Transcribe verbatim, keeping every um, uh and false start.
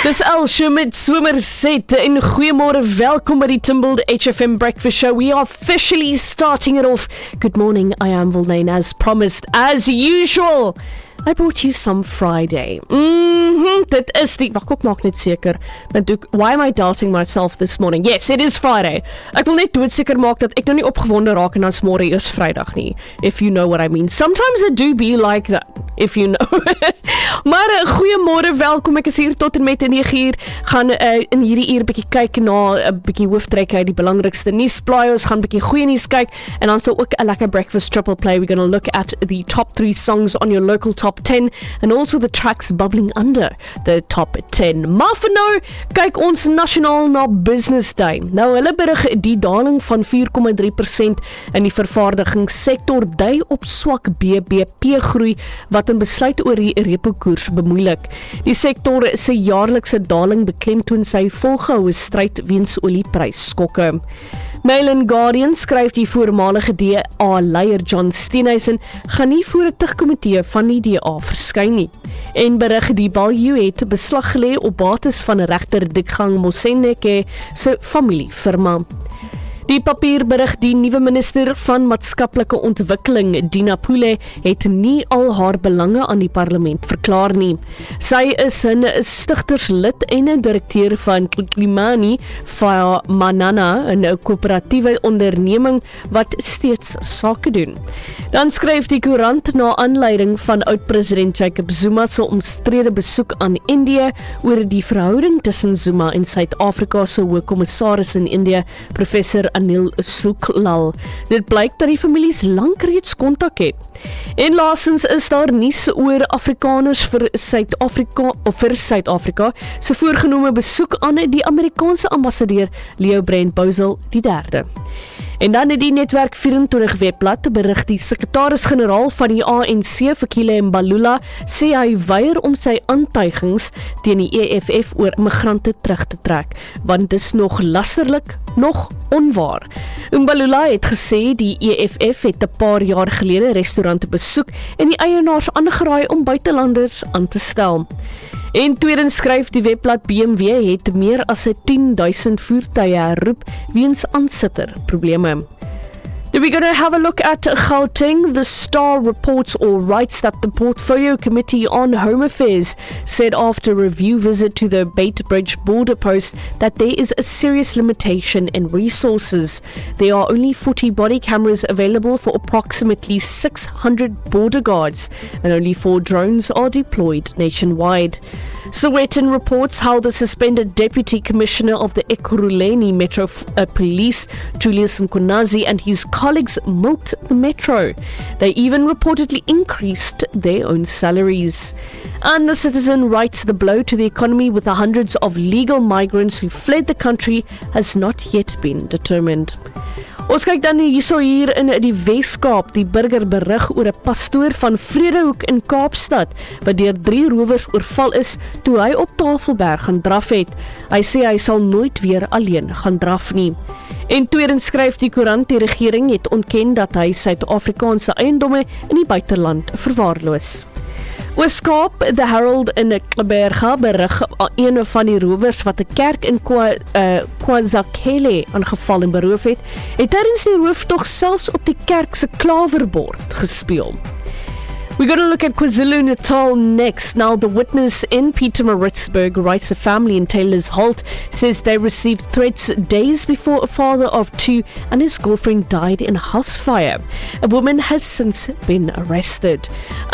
Dis Elsje met Somerset en goeiemôre, welkom by die Timbled H F M Breakfast Show. We are officially starting it off. Good morning, I am Volnane, as promised, as usual. I brought you some Friday. Mm-hmm, dit is die, wacht, ek maak net seker, want ek, why am I doubting myself this morning? Yes, it is Friday. Ek wil net doodseker maak dat ek nou nie opgewonde raak en dan smorre eers Vrydag nie, if you know what I mean. Sometimes it do be like that, if you know. Maar uh, goeiemôre, welkom, ek is hier tot en met nege uur, gaan uh, in hierdie uur bykie kyk na 'n uh, bykie hooftrekke uit die belangrikste nuusblaaie, ons gaan bykie goeie nuus kyk, en dan sal ook 'n lekker breakfast triple play. We're going to look at the top three songs on your local top ten, and also the tracks bubbling under the top ten. Maar vir nou, kyk ons nasionaal na Business Day. Nou, hulle berig die daling van vier komma drie persent in die vervaardigingssektor dui op swak B B P groei, wat 'n besluit oor die repo koers bemoeilik. Die sektor se jaarlikse daling beklemtoon sy volgehoue stryd weens oliepryskokke. Mail and Guardian skryf die voormalige D A-leier John Steenhuisen gaan nie voor 'n tugkomitee van die D A verskyn nie. En berig die Balju het beslag gelê op bates van regter Dikgang Moseneke se familiefirma. Die papier berig die nuwe minister van maatskaplike ontwikkeling, Dina Pule, het nie al haar belange aan die parlement verklaar nie. Sy is 'n stigterslid en 'n direkteur van Klimani Fa Manana, 'n koöperatiewe onderneming wat steeds sake doen. Dan skryf die koerant na aanleiding van oud-president Jacob Zuma se omstrede besoek aan Indië oor die verhouding tussen Zuma en Suid-Afrika se hoofkommissaris in Indië, professor Anil Suklal. Dit blyk dat die families lank reeds kontak het. En laasens is daar nuus oor Afrikaners vir Suid-Afrika of vir Suid-Afrika se voorgenome besoek aan die Amerikaanse ambassadeur Leo Brent Bosel die derde. En dan het die Netwerk vyf en twintig webblad berig die sekretaris-generaal van die A N C, Fikile Mbalula, sê hy weier om sy aantuigings teen die E F F oor immigrante terug te trek, want dis nog lasterlik, nog onwaar. Mbalula het gesê die E F F het 'n paar jaar gelede restaurante besoek en die eienaars aangeraai om buitelanders aan te stel. En tweedens skryf die webblad B M W het meer as tien duisend voertuie herroep weens aansitterprobleme. We're going to have a look at Gauteng. The Star reports or writes that the Portfolio Committee on Home Affairs said after a review visit to the Beitbridge border post that there is a serious limitation in resources. There are only forty body cameras available for approximately six hundred border guards, and only four drones are deployed nationwide. Sowetan reports how the suspended Deputy Commissioner of the Ekurhuleni Metro uh, Police, Julius Mkunazi, and his colleagues milked the metro. They even reportedly increased their own salaries. And the Citizen writes the blow to the economy with the hundreds of legal migrants who fled the country has not yet been determined. Ons kyk dan hierso hier in die Weskaap, die burger berig oor 'n pastoor van Vredehoek in Kaapstad, wat deur drie rowers oorval is toe hy op Tafelberg gaan draf het. Hy sê hy sal nooit weer alleen gaan draf nie. En tweedens skryf die koerant die regering het ontken dat hy Suid-Afrikaanse eiendomme in die buiteland verwaarloos. Ooskaap, The Herald in Kleberga berig een van die rowers wat 'n kerk in Kwa, uh, KwaZakele aangeval en beroof het, het tydens die rooftog selfs op die kerk se klawerbord gespeel. We're going to look at KwaZulu-Natal next. Now, the witness in Pietermaritzburg writes a family in Taylor's Holt says they received threats days before a father of two and his girlfriend died in a house fire. A woman has since been arrested.